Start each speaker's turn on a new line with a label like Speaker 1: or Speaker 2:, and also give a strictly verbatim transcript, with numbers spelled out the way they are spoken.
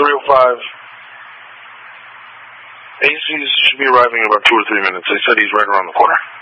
Speaker 1: three oh five. A C's should be arriving in about two or three minutes. They said he's right around the corner.